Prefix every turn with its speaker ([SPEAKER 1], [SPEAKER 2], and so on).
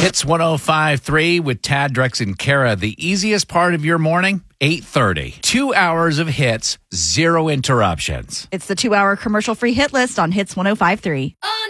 [SPEAKER 1] Hits 105.3 with Tad, Drex, and Kara. The easiest part of your morning, 8:30. 2 hours of hits, zero interruptions.
[SPEAKER 2] It's the 2-hour commercial-free hit list on Hits 105.3.